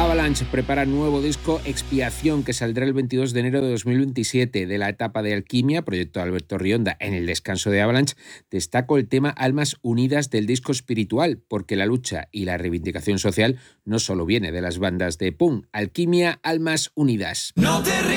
Avalanche prepara nuevo disco Expiación, que saldrá el 22 de enero de 2027. De la etapa de Alquimia, proyecto de Alberto Rionda, en el descanso de Avalanche, destaco el tema Almas Unidas del disco Espiritual, porque la lucha y la reivindicación social no solo viene de las bandas de punk. Alquimia, Almas Unidas. No te